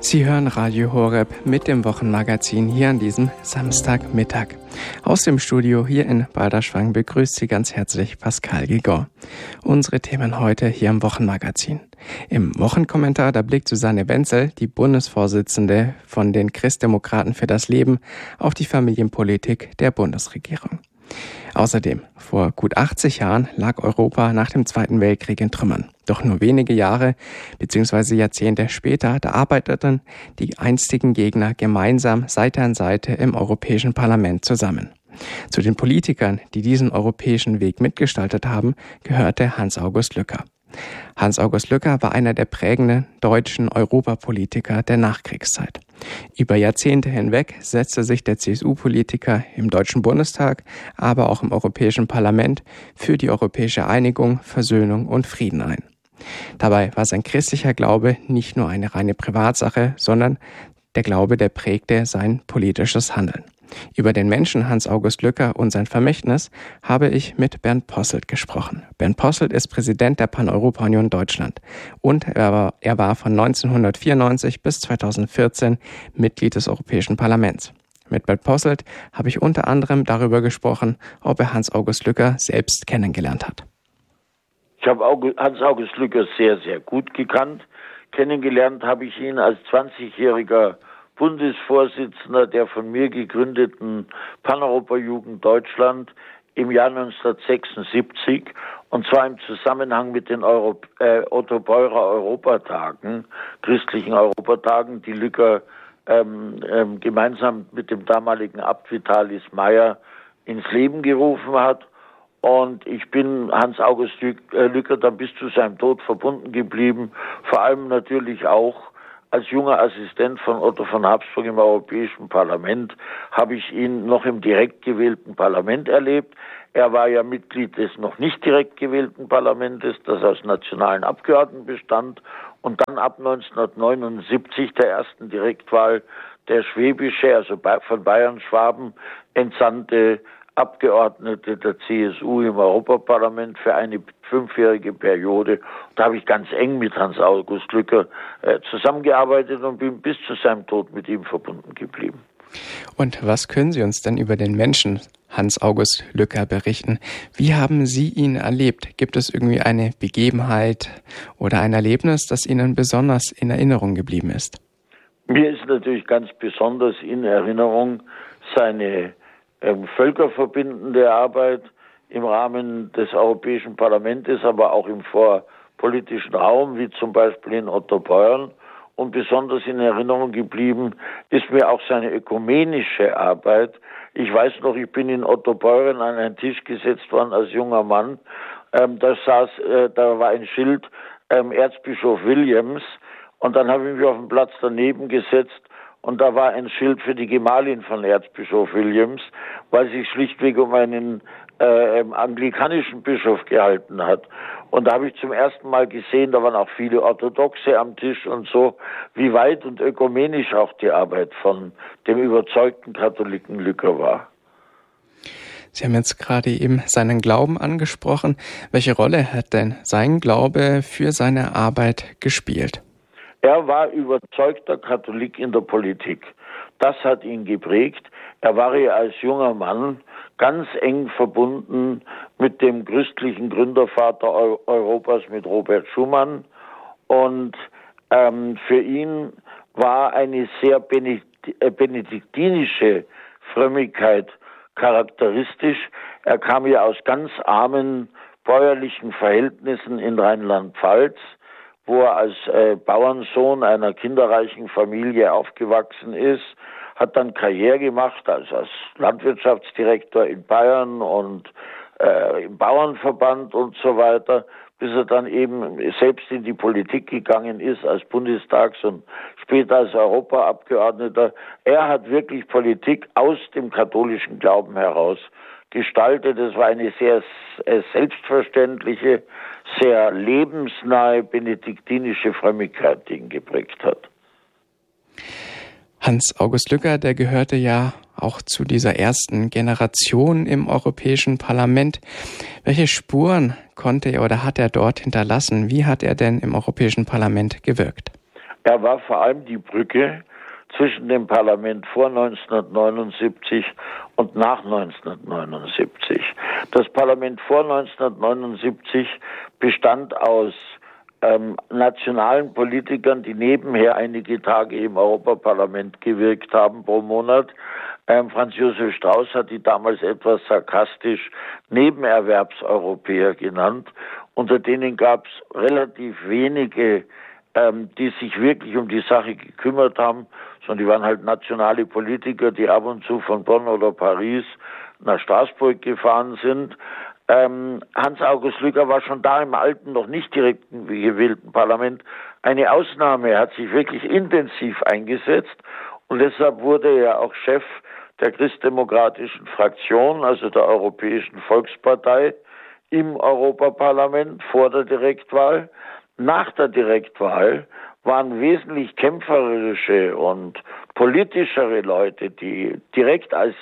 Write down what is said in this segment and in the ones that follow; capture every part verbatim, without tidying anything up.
Sie hören Radio Horeb mit dem Wochenmagazin hier an diesem Samstagmittag. Aus dem Studio hier in Balderschwang begrüßt Sie ganz herzlich Pascal Gigor. Unsere Themen heute hier im Wochenmagazin. Im Wochenkommentar, da blickt Susanne Wenzel, die Bundesvorsitzende von den Christdemokraten für das Leben, auf die Familienpolitik der Bundesregierung. Außerdem, vor gut achtzig Jahren lag Europa nach dem Zweiten Weltkrieg in Trümmern. Doch nur wenige Jahre bzw. Jahrzehnte später, da arbeiteten die einstigen Gegner gemeinsam Seite an Seite im Europäischen Parlament zusammen. Zu den Politikern, die diesen europäischen Weg mitgestaltet haben, gehörte Hans-August Lücker. Hans-August Lücker war einer der prägenden deutschen Europapolitiker der Nachkriegszeit. Über Jahrzehnte hinweg setzte sich der C S U-Politiker im Deutschen Bundestag, aber auch im Europäischen Parlament für die europäische Einigung, Versöhnung und Frieden ein. Dabei war sein christlicher Glaube nicht nur eine reine Privatsache, sondern der Glaube, der prägte sein politisches Handeln. Über den Menschen Hans-August Lücker und sein Vermächtnis habe ich mit Bernd Posselt gesprochen. Bernd Posselt ist Präsident der Pan-Europa-Union Deutschland und er war, er war von neunzehnhundertvierundneunzig bis zweitausendvierzehn Mitglied des Europäischen Parlaments. Mit Bernd Posselt habe ich unter anderem darüber gesprochen, ob er Hans-August Lücker selbst kennengelernt hat. Ich habe Hans-August Lücker sehr, sehr gut gekannt. Kennengelernt habe ich ihn als zwanzigjähriger Bundesvorsitzender der von mir gegründeten Pan-Europa-Jugend Deutschland im Jahr neunzehnhundertsechsundsiebzig, und zwar im Zusammenhang mit den Euro, äh, Otto Beurer Europatagen, christlichen Europatagen, die Lücker ähm, ähm, gemeinsam mit dem damaligen Abt Vitalis Meyer ins Leben gerufen hat. Und ich bin Hans-August Lücker dann bis zu seinem Tod verbunden geblieben, vor allem natürlich auch als junger Assistent von Otto von Habsburg im Europäischen Parlament habe ich ihn noch im direkt gewählten Parlament erlebt. Er war ja Mitglied des noch nicht direkt gewählten Parlamentes, das aus nationalen Abgeordneten bestand, und dann ab neunzehnhundertneunundsiebzig der ersten Direktwahl der schwäbische, also von Bayern-Schwaben, entsandte Abgeordnete der C S U im Europaparlament für eine fünfjährige Periode. Da habe ich ganz eng mit Hans-August Lücker äh, zusammengearbeitet und bin bis zu seinem Tod mit ihm verbunden geblieben. Und was können Sie uns denn über den Menschen Hans-August Lücker berichten? Wie haben Sie ihn erlebt? Gibt es irgendwie eine Begebenheit oder ein Erlebnis, das Ihnen besonders in Erinnerung geblieben ist? Mir ist natürlich ganz besonders in Erinnerung seine ähm, völkerverbindende Arbeit im Rahmen des Europäischen Parlaments, aber auch im vorpolitischen Raum, wie zum Beispiel in Otto Beuern. Und besonders in Erinnerung geblieben ist mir auch seine ökumenische Arbeit. Ich weiß noch, ich bin in Otto Beuern an einen Tisch gesetzt worden als junger Mann. Ähm, da saß, äh, da war ein Schild ähm, Erzbischof Williams, und dann habe ich mich auf den Platz daneben gesetzt. Und da war ein Schild für die Gemahlin von Erzbischof Williams, weil sich schlichtweg um einen äh, anglikanischen Bischof gehalten hat. Und da habe ich zum ersten Mal gesehen, da waren auch viele Orthodoxe am Tisch und so, wie weit und ökumenisch auch die Arbeit von dem überzeugten Katholiken Lücker war. Sie haben jetzt gerade eben seinen Glauben angesprochen. Welche Rolle hat denn sein Glaube für seine Arbeit gespielt? Er war überzeugter Katholik in der Politik. Das hat ihn geprägt. Er war ja als junger Mann ganz eng verbunden mit dem christlichen Gründervater Europas, mit Robert Schumann. Und ähm, für ihn war eine sehr benediktinische Frömmigkeit charakteristisch. Er kam ja aus ganz armen bäuerlichen Verhältnissen in Rheinland-Pfalz, wo er als äh, Bauernsohn einer kinderreichen Familie aufgewachsen ist, hat dann Karriere gemacht als, als Landwirtschaftsdirektor in Bayern und äh, im Bauernverband und so weiter, bis er dann eben selbst in die Politik gegangen ist als Bundestags- und später als Europaabgeordneter. Er hat wirklich Politik aus dem katholischen Glauben heraus gestaltet. Es war eine sehr äh, selbstverständliche, sehr lebensnahe benediktinische Frömmigkeit, die ihn geprägt hat. Hans-August Lücker, der gehörte ja auch zu dieser ersten Generation im Europäischen Parlament. Welche Spuren konnte er oder hat er dort hinterlassen? Wie hat er denn im Europäischen Parlament gewirkt? Er war vor allem die Brücke zwischen dem Parlament vor neunzehnhundertneunundsiebzig und nach neunzehnhundertneunundsiebzig. Das Parlament vor neunzehnhundertneunundsiebzig bestand aus ähm, nationalen Politikern, die nebenher einige Tage im Europaparlament gewirkt haben pro Monat. Ähm, Franz Josef Strauß hat die damals etwas sarkastisch Nebenerwerbseuropäer genannt. Unter denen gab es relativ wenige, ähm, die sich wirklich um die Sache gekümmert haben, sondern die waren halt nationale Politiker, die ab und zu von Bonn oder Paris nach Straßburg gefahren sind. Ähm, Hans-August Lücker war schon da im alten, noch nicht direkt gewählten Parlament eine Ausnahme. Er hat sich wirklich intensiv eingesetzt und deshalb wurde er auch Chef der christdemokratischen Fraktion, also der Europäischen Volkspartei, im Europaparlament vor der Direktwahl. Nach der Direktwahl waren wesentlich kämpferische und politischere Leute, die direkt als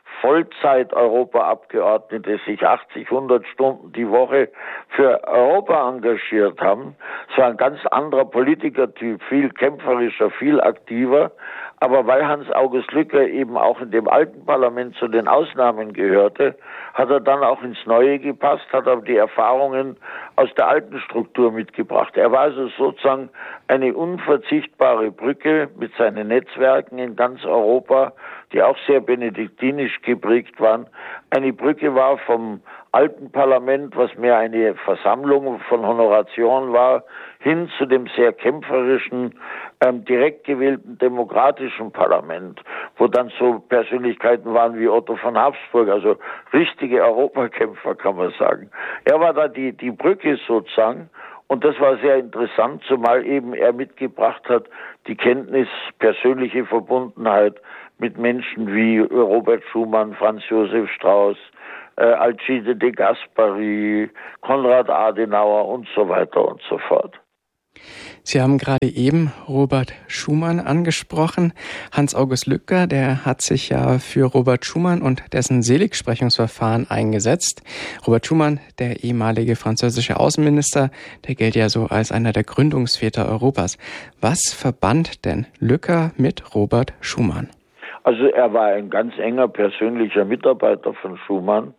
Vollzeit-Europaabgeordnete sich achtzig, hundert Stunden die Woche für Europa engagiert haben. Es war ein ganz anderer Politikertyp, viel kämpferischer, viel aktiver. Aber weil Hans-August Lücker eben auch in dem alten Parlament zu den Ausnahmen gehörte, hat er dann auch ins Neue gepasst, hat aber die Erfahrungen aus der alten Struktur mitgebracht. Er war also sozusagen eine unverzichtbare Brücke mit seinen Netzwerken in ganz Europa, die auch sehr benediktinisch geprägt waren. Eine Brücke war vom alten Parlament, was mehr eine Versammlung von Honoratioren war, hin zu dem sehr kämpferischen, ähm, direkt gewählten demokratischen Parlament, wo dann so Persönlichkeiten waren wie Otto von Habsburg, also richtige Europakämpfer, kann man sagen. Er war da die, die Brücke sozusagen. Und das war sehr interessant, zumal eben er mitgebracht hat die Kenntnis, persönliche Verbundenheit mit Menschen wie Robert Schuman, Franz Josef Strauß, äh, Alcide de Gasperi, Konrad Adenauer und so weiter und so fort. Sie haben gerade eben Robert Schuman angesprochen. Hans-August Lücker, der hat sich ja für Robert Schuman und dessen Seligsprechungsverfahren eingesetzt. Robert Schuman, der ehemalige französische Außenminister, der gilt ja so als einer der Gründungsväter Europas. Was verband denn Lücker mit Robert Schuman? Also er war ein ganz enger persönlicher Mitarbeiter von Schuman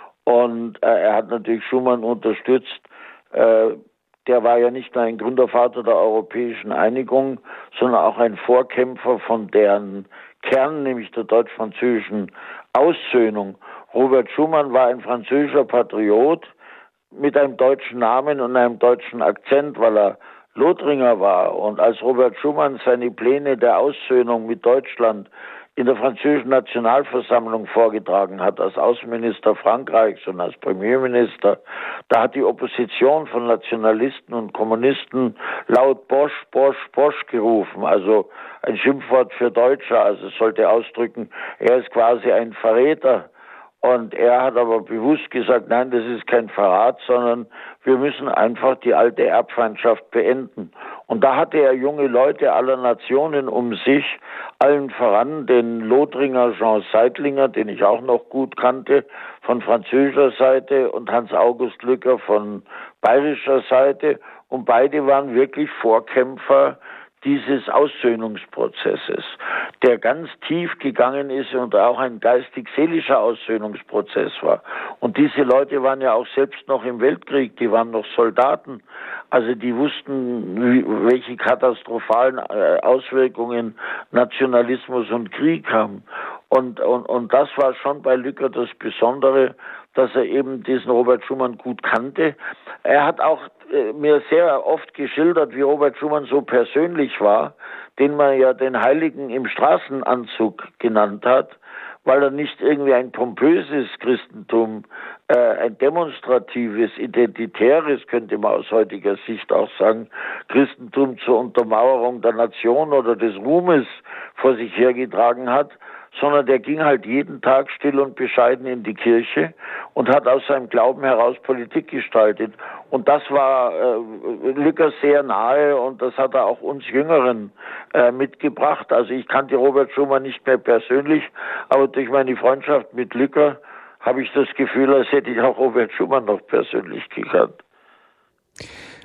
und äh, er hat natürlich Schuman unterstützt. Äh, Der war ja nicht nur ein Gründervater der Europäischen Einigung, sondern auch ein Vorkämpfer von deren Kern, nämlich der deutsch-französischen Aussöhnung. Robert Schuman war ein französischer Patriot mit einem deutschen Namen und einem deutschen Akzent, weil er Lothringer war. Und als Robert Schuman seine Pläne der Aussöhnung mit Deutschland in der französischen Nationalversammlung vorgetragen hat, als Außenminister Frankreichs und als Premierminister, da hat die Opposition von Nationalisten und Kommunisten laut Bosch, Bosch, Bosch gerufen, also ein Schimpfwort für Deutscher, also es sollte ausdrücken, er ist quasi ein Verräter. Und er hat aber bewusst gesagt, nein, das ist kein Verrat, sondern wir müssen einfach die alte Erbfeindschaft beenden. Und da hatte er junge Leute aller Nationen um sich, allen voran den Lothringer Jean Seidlinger, den ich auch noch gut kannte, von französischer Seite, und Hans-August Lücker von bayerischer Seite. Und beide waren wirklich Vorkämpfer dieses Aussöhnungsprozesses, der ganz tief gegangen ist und auch ein geistig-seelischer Aussöhnungsprozess war. Und diese Leute waren ja auch selbst noch im Weltkrieg, die waren noch Soldaten. Also die wussten, welche katastrophalen Auswirkungen Nationalismus und Krieg haben. Und, und, und das war schon bei Lücker das Besondere, dass er eben diesen Robert Schuman gut kannte. Er hat auch äh, mir sehr oft geschildert, wie Robert Schuman so persönlich war, den man ja den Heiligen im Straßenanzug genannt hat, weil er nicht irgendwie ein pompöses Christentum, äh, ein demonstratives, identitäres, könnte man aus heutiger Sicht auch sagen, Christentum zur Untermauerung der Nation oder des Ruhmes vor sich hergetragen hat, sondern der ging halt jeden Tag still und bescheiden in die Kirche und hat aus seinem Glauben heraus Politik gestaltet. Und das war äh, Lücker sehr nahe und das hat er auch uns Jüngeren äh, mitgebracht. Also ich kannte Robert Schuman nicht mehr persönlich, aber durch meine Freundschaft mit Lücker habe ich das Gefühl, als hätte ich auch Robert Schuman noch persönlich gekannt.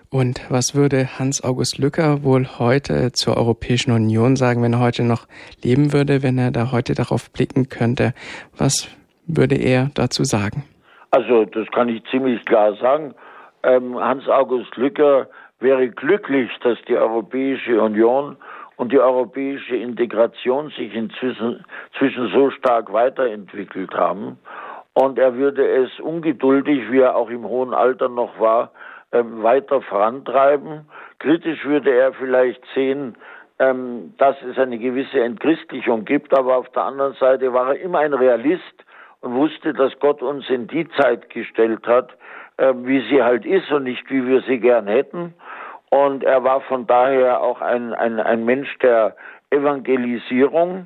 Und was würde Hans-August Lücker wohl heute zur Europäischen Union sagen, wenn er heute noch leben würde, wenn er da heute darauf blicken könnte? Was würde er dazu sagen? Also das kann ich ziemlich klar sagen. Ähm, Hans-August Lücker wäre glücklich, dass die Europäische Union und die europäische Integration sich inzwischen zwischen so stark weiterentwickelt haben. Und er würde es ungeduldig, wie er auch im hohen Alter noch war, weiter vorantreiben. Kritisch würde er vielleicht sehen, dass es eine gewisse Entchristlichung gibt, aber auf der anderen Seite war er immer ein Realist und wusste, dass Gott uns in die Zeit gestellt hat, wie sie halt ist und nicht, wie wir sie gern hätten. Und er war von daher auch ein, ein, ein Mensch der Evangelisierung.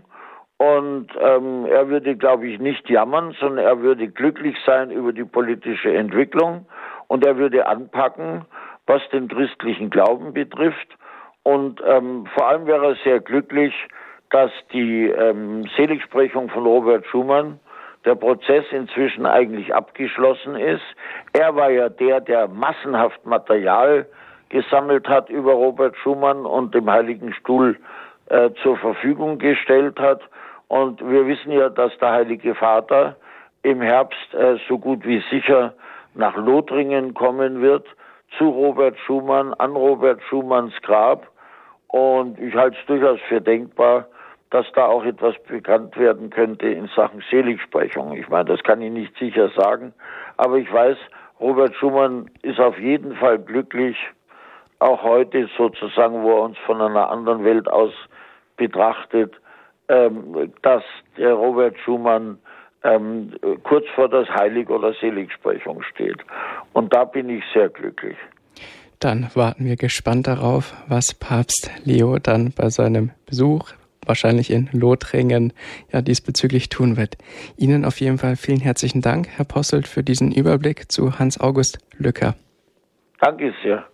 Und ähm, er würde, glaube ich, nicht jammern, sondern er würde glücklich sein über die politische Entwicklung. Und er würde anpacken, was den christlichen Glauben betrifft. Und ähm, vor allem wäre er sehr glücklich, dass die ähm, Seligsprechung von Robert Schumann, der Prozess inzwischen eigentlich abgeschlossen ist. Er war ja der, der massenhaft Material gesammelt hat über Robert Schumann und dem Heiligen Stuhl äh, zur Verfügung gestellt hat. Und wir wissen ja, dass der Heilige Vater im Herbst äh, so gut wie sicher nach Lothringen kommen wird, zu Robert Schumann, an Robert Schumanns Grab. Und ich halte es durchaus für denkbar, dass da auch etwas bekannt werden könnte in Sachen Seligsprechung. Ich meine, das kann ich nicht sicher sagen, aber ich weiß, Robert Schumann ist auf jeden Fall glücklich, auch heute sozusagen, wo er uns von einer anderen Welt aus betrachtet, ähm, dass der Robert Schumann ähm, kurz vor das Heilig- oder Seligsprechung steht. Und da bin ich sehr glücklich. Dann warten wir gespannt darauf, was Papst Leo dann bei seinem Besuch, wahrscheinlich in Lothringen, ja diesbezüglich tun wird. Ihnen auf jeden Fall vielen herzlichen Dank, Herr Posselt, für diesen Überblick zu Hans-August Lücker. Danke sehr.